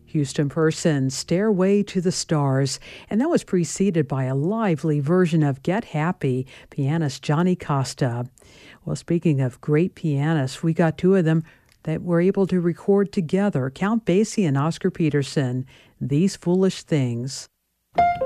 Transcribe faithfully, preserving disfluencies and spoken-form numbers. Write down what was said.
Houston Person's Stairway to the Stars, and that was preceded by a lively version of Get Happy, pianist Johnny Costa. Well, speaking of great pianists, we got two of them that were able to record together, Count Basie and Oscar Peterson, These Foolish Things.